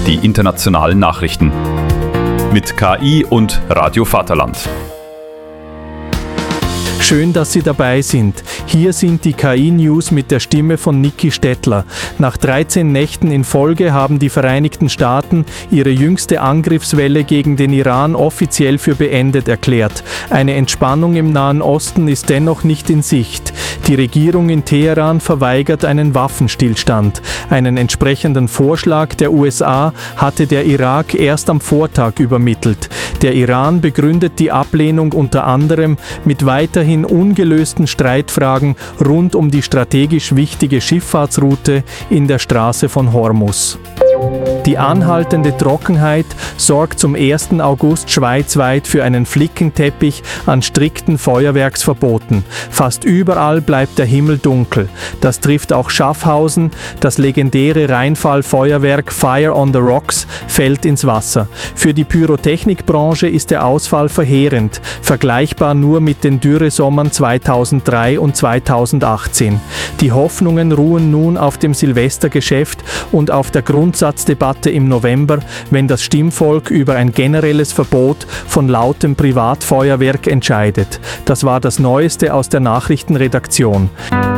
die internationalen Nachrichten. Mit KI und Radio Vaterland. Schön, dass Sie dabei sind. Hier sind die KI-News mit der Stimme von Niki Stettler. Nach 13 Nächten in Folge haben die Vereinigten Staaten ihre jüngste Angriffswelle gegen den Iran offiziell für beendet erklärt. Eine Entspannung im Nahen Osten ist dennoch nicht in Sicht. Die Regierung in Teheran verweigert einen Waffenstillstand. Einen entsprechenden Vorschlag der USA hatte der Irak erst am Vortag übermittelt. Der Iran begründet die Ablehnung unter anderem mit weiterhin ungelösten Streitfragen rund um die strategisch wichtige Schifffahrtsroute in der Straße von Hormuz. Die anhaltende Trockenheit sorgt zum 1. August schweizweit für einen Flickenteppich an strikten Feuerwerksverboten. Fast überall bleibt der Himmel dunkel. Das trifft auch Schaffhausen. Das legendäre Rheinfallfeuerwerk Fire on the Rocks fällt ins Wasser. Für die Pyrotechnikbranche ist der Ausfall verheerend, vergleichbar nur mit den Dürresommern 2003 und 2018. Die Hoffnungen ruhen nun auf dem Silvestergeschäft und auf der Grundsatzdebatte im November, wenn das Stimmvolk über ein generelles Verbot von lautem Privatfeuerwerk entscheidet. Das war das Neueste aus der Nachrichtenredaktion.